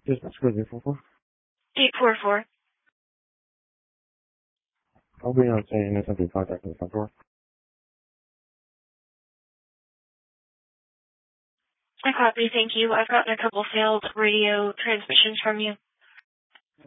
Dispatch code 844. 844. I'll be on scene and attempting contact with the front door. I copy, thank you. I've gotten a couple failed radio transmissions from you.